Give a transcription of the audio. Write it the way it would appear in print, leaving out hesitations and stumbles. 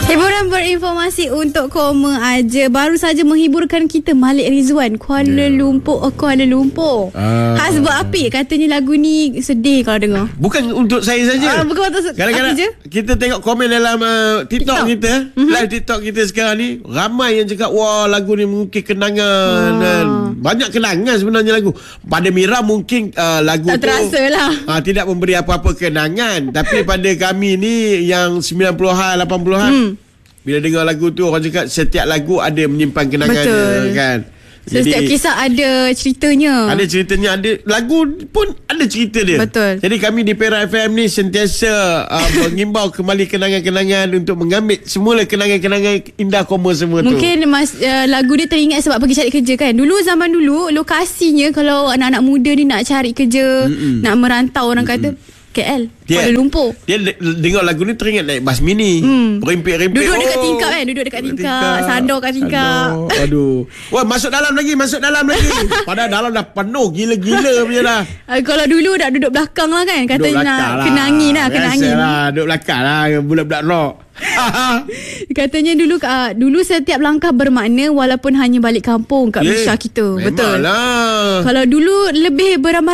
Hiburan berinformasi untuk koma aja. Baru saja menghiburkan kita Malik Rizwan, Kuala Lumpur. Hasbuk Apik katanya lagu ni sedih kalau dengar. Bukan untuk saya saja. Bukan untuk kadang-kadang kita tengok komen dalam TikTok kita, live TikTok kita sekarang ni, ramai yang cakap wah lagu ni mungkin kenangan dan banyak kenangan sebenarnya lagu. Pada Mira mungkin lagu tak terasa lah. Tidak memberi apa-apa kenangan. Tapi pada kami ni yang 90-an 80-an, bila dengar lagu tu orang cakap setiap lagu ada menyimpan kenangannya. Kan. Setiap kisah ada ceritanya. Ada ceritanya, ada lagu pun ada cerita dia. Betul. Jadi kami di Perak FM ni sentiasa mengimbau kembali kenangan-kenangan untuk mengambil semula kenangan-kenangan indah koma semua tu. Mungkin lagu dia teringat sebab pergi cari kerja kan. Dulu zaman dulu lokasinya kalau anak-anak muda ni nak cari kerja, nak merantau orang kata KL, Kuala Lumpur. Dia dengar lagu ni teringat naik bas mini, Rimpik-rimpik. Duduk dekat tingkap kan, duduk dekat tingkap, sandor kat tingkap. Aduh. Wah, masuk dalam lagi. Padahal dalam dah penuh gila-gila punya dah. Kalau dulu dah duduk belakang lah kan, kata nak kenangin lah. Duduk belakang lah, budak-budak rock. Katanya dulu setiap langkah bermakna walaupun hanya balik kampung kat Malaysia kita. Betul. Kalau dulu lebih beramai